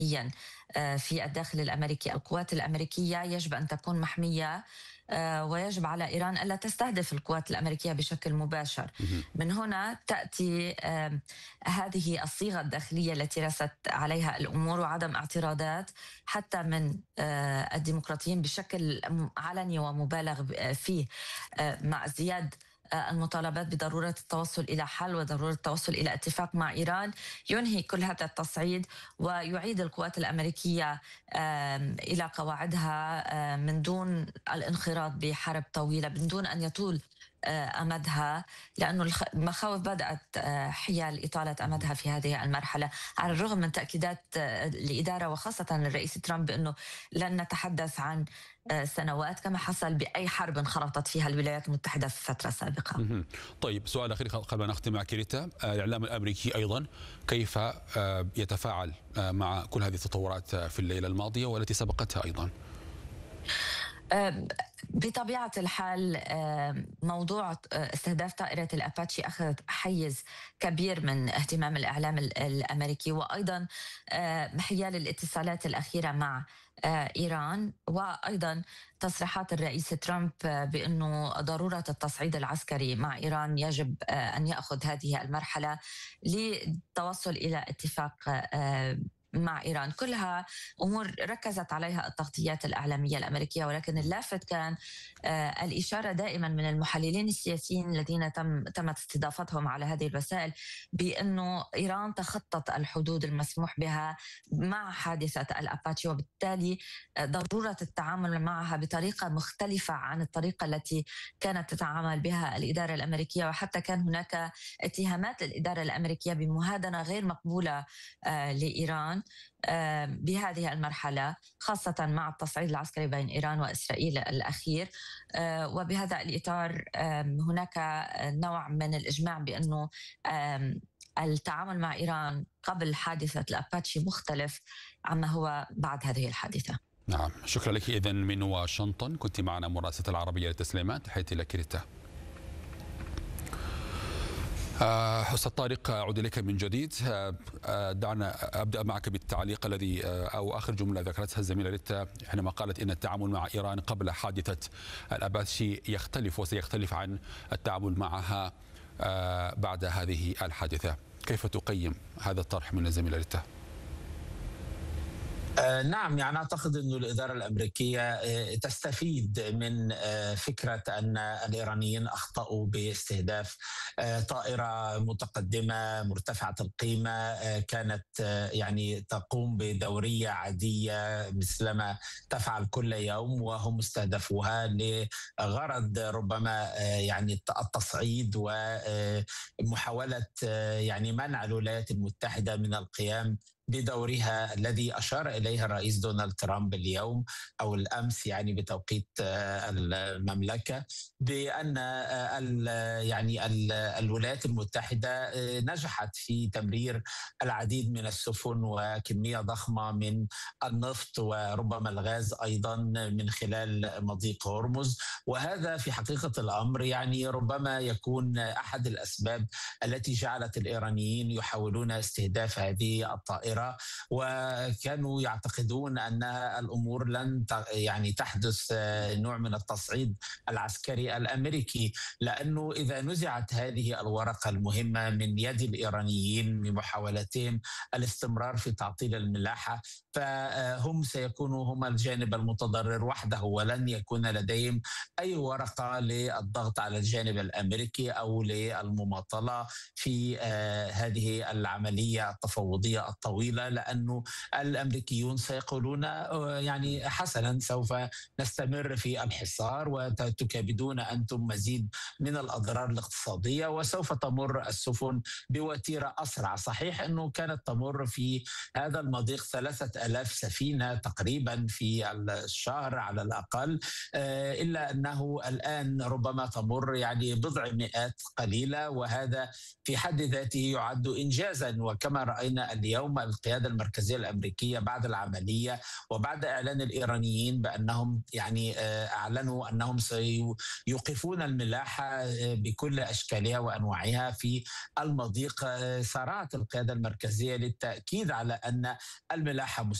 في الداخل الأمريكي. القوات الأمريكية يجب أن تكون محمية، ويجب على إيران ألا تستهدف القوات الأمريكية بشكل مباشر. مهم. من هنا تأتي هذه الصيغة الداخلية التي رست عليها الأمور وعدم اعتراضات حتى من الديمقراطيين بشكل علني ومبالغ فيه، مع ازدياد المطالبات بضرورة التوصل إلى حل وضرورة التوصل إلى اتفاق مع إيران ينهي كل هذا التصعيد ويعيد القوات الأمريكية إلى قواعدها من دون الانخراط بحرب طويلة، من دون أن يطول أمدها، لأنه المخاوف بدأت حيال إطالة أمدها في هذه المرحلة، على الرغم من تأكيدات الإدارة وخاصة الرئيس ترامب بأنه لن نتحدث عن سنوات كما حصل بأي حرب انخرطت فيها الولايات المتحدة في فترة سابقة. مهم. طيب، سؤال أخير قبل أن نختم مع كريتا. الإعلام الأمريكي أيضا كيف يتفاعل مع كل هذه التطورات في الليلة الماضية والتي سبقتها أيضا؟ بطبيعة الحال موضوع استهداف طائرة الأباتشي أخذ حيز كبير من اهتمام الإعلام الأمريكي، وأيضا حيال الاتصالات الأخيرة مع إيران، وأيضا تصريحات الرئيس ترامب بأنه ضرورة التصعيد العسكري مع إيران يجب أن يأخذ هذه المرحلة للتوصل إلى اتفاق مع إيران. كلها أمور ركزت عليها التغطيات الإعلامية الأمريكية، ولكن اللافت كان الإشارة دائما من المحللين السياسيين الذين تمت استضافتهم على هذه الوسائل بأنه إيران تخطت الحدود المسموح بها مع حادثة الأباتشي، وبالتالي ضرورة التعامل معها بطريقة مختلفة عن الطريقة التي كانت تتعامل بها الإدارة الأمريكية. وحتى كان هناك اتهامات للإدارة الأمريكية بمهادنة غير مقبولة لإيران بهذه المرحلة، خاصة مع التصعيد العسكري بين إيران وإسرائيل الأخير. وبهذا الإطار هناك نوع من الإجماع بأنه التعامل مع إيران قبل حادثة الأباتشي مختلف عما هو بعد هذه الحادثة. نعم، شكرا لك. إذن من واشنطن كنت معنا مراسلة العربية للتسليمات. تحياتي لك ريتا. أستاذ طارق، أعود إليك من جديد. دعنا أبدأ معك بالتعليق الذي أو آخر جملة ذكرتها الزميلة ريتا حينما قالت إن التعامل مع إيران قبل حادثة الأباتشي يختلف وسيختلف عن التعامل معها بعد هذه الحادثة. كيف تقيم هذا الطرح من الزميلة ريتا؟ نعم، يعني أعتقد أن الإدارة الأمريكية تستفيد من فكرة أن الإيرانيين أخطأوا باستهداف طائرة متقدمة مرتفعة القيمة كانت يعني تقوم بدورية عادية مثلما تفعل كل يوم، وهم استهدفوها لغرض ربما يعني التصعيد ومحاولة يعني منع الولايات المتحدة من القيام بدورها الذي أشار إليها الرئيس دونالد ترامب اليوم أو الأمس يعني بتوقيت المملكة، بأن يعني الولايات المتحدة نجحت في تمرير العديد من السفن وكمية ضخمة من النفط وربما الغاز أيضا من خلال مضيق هرمز. وهذا في حقيقة الأمر يعني ربما يكون أحد الأسباب التي جعلت الإيرانيين يحاولون استهداف هذه الطائرة، وكانوا يعتقدون أن الأمور لن يعني تحدث نوع من التصعيد العسكري الأمريكي، لأنه إذا نزعت هذه الورقة المهمة من يد الإيرانيين بمحاولتهم الاستمرار في تعطيل الملاحة، فهم سيكونوا هم الجانب المتضرر وحده، ولن يكون لديهم أي ورقة للضغط على الجانب الأمريكي أو للمماطلة في هذه العملية التفاوضية الطويلة، لأنه الأمريكيون سيقولون يعني حسنا سوف نستمر في الحصار وتكابدون أنتم مزيد من الأضرار الاقتصادية وسوف تمر السفن بوتيرة أسرع. صحيح أنه كانت تمر في هذا المضيق 3000 سفينة تقريبا في الشهر على الأقل، إلا أنه الآن ربما تمر يعني بضع مئات قليلة، وهذا في حد ذاته يعد إنجازا. وكما رأينا اليوم القيادة المركزية الأمريكية بعد العملية وبعد إعلان الإيرانيين بأنهم يعني أعلنوا أنهم سيوقفون الملاحة بكل أشكالها وأنواعها في المضيق، سارعت القيادة المركزية للتأكيد على أن الملاحة